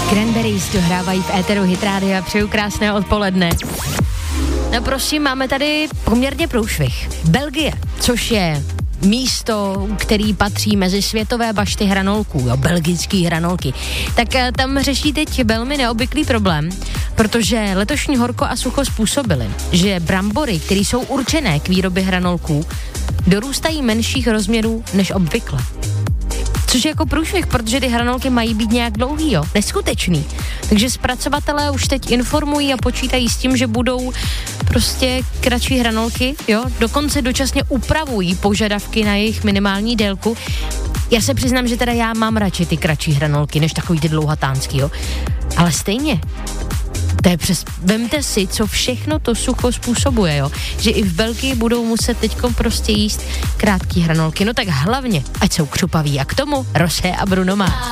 Cranberries dohrávají v éteru Hit Rádia. Přeju krásné odpoledne. No prosím, máme tady poměrně průšvih. Belgie, což je místo, který patří mezi světové bašty hranolků, jo, belgický hranolky. Tak tam řeší teď velmi neobvyklý problém, protože letošní horko a sucho způsobily, že brambory, které jsou určené k výrobě hranolků, dorůstají menších rozměrů než obvykle. Což je jako průšvih, protože ty hranolky mají být nějak dlouhý, jo, neskutečný. Takže zpracovatelé už teď informují a počítají s tím, že budou prostě kratší hranolky, jo, dokonce dočasně upravují požadavky na jejich minimální délku. Já se přiznám, že teda já mám radši ty kratší hranolky, než takový ty dlouhatánský, jo. Ale stejně, to je vemte si, co všechno to sucho způsobuje, jo. Že i v Belgii budou muset teďkom prostě jíst krátký hranolky. No tak hlavně, ať jsou křupaví. A k tomu Rosé a Bruno Mars.